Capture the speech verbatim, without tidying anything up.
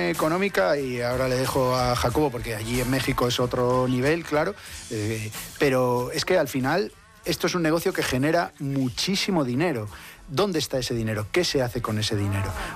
económica, y ahora le dejo a Jacobo porque allí en México es otro nivel, claro, eh, pero es que al final esto es un negocio que genera muchísimo dinero. ¿Dónde está ese dinero? ¿Qué se hace con ese dinero?